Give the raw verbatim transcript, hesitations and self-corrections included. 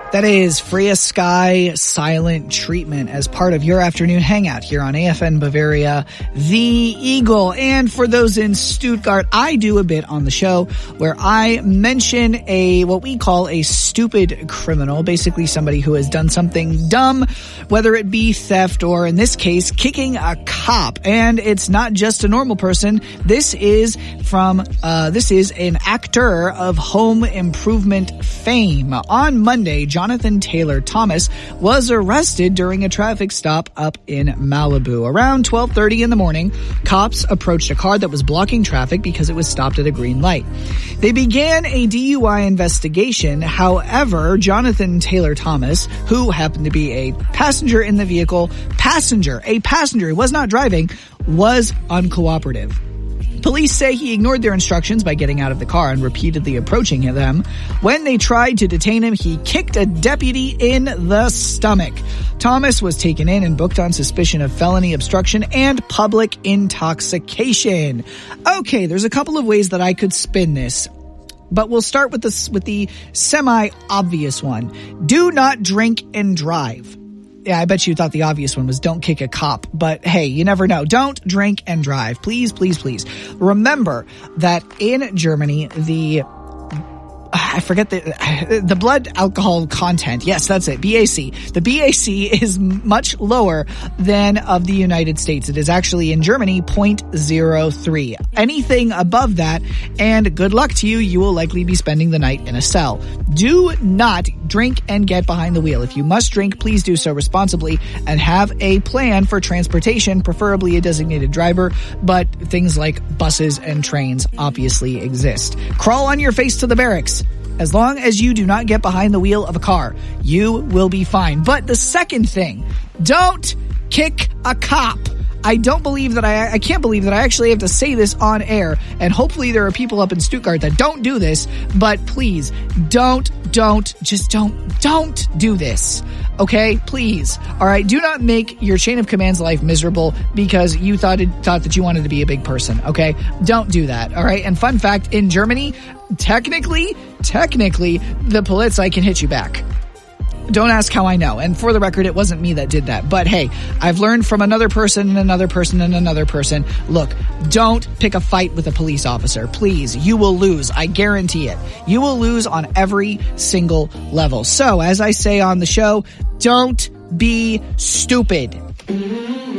That is Freya Sky Silent Treatment as part of your afternoon hangout here on A F N Bavaria, The Eagle. And for those in Stuttgart, I do a bit on the show where I mention a, what we call a stupid criminal, basically somebody who has done something dumb, whether it be theft or in this case, kicking a cop. And it's not just a normal person. This is from, uh, this is an actor of home improvement fame. On Monday, Jonathan Taylor Thomas was arrested during a traffic stop up in Malibu. Around twelve thirty in the morning, cops approached a car that was blocking traffic because it was stopped at a green light. They began a D U I investigation. However, Jonathan Taylor Thomas, who happened to be a passenger in the vehicle, passenger, a passenger, he was not driving, was uncooperative. Police say he ignored their instructions by getting out of the car and repeatedly approaching them. When they tried to detain him, he kicked a deputy in the stomach. Thomas was taken in and booked on suspicion of felony obstruction and public intoxication. Okay, there's a couple of ways that I could spin this, but we'll start with the, with the semi-obvious one. Do not drink and drive. Yeah, I bet you thought the obvious one was don't kick a cop, but hey, you never know. Don't drink and drive. Please, please, please. Remember that in Germany, the I forget the the blood alcohol content. Yes, that's it. B A C. The B A C is much lower than of the United States. It is actually in Germany zero point zero three. Anything above that, and good luck to you, you will likely be spending the night in a cell. Do not drink and get behind the wheel. If you must drink, please do so responsibly and have a plan for transportation, preferably a designated driver, but things like buses and trains obviously exist. Crawl on your face to the barracks. As long as you do not get behind the wheel of a car, you will be fine. But the second thing, don't kick a cop. I don't believe that I, I can't believe that I actually have to say this on air, and hopefully there are people up in Stuttgart that don't do this, but please, don't, don't, just don't, don't do this. Okay? Please. Alright? Do not make your chain of commands life miserable because you thought it, thought that you wanted to be a big person. Okay? Don't do that. Alright? And fun fact, in Germany, technically, technically, the Polizei can hit you back. Don't ask how I know. And for the record, it wasn't me that did that. But hey, I've learned from another person and another person and another person. Look, don't pick a fight with a police officer. Please, you will lose. I guarantee it. You will lose on every single level. So, as I say on the show, don't be stupid.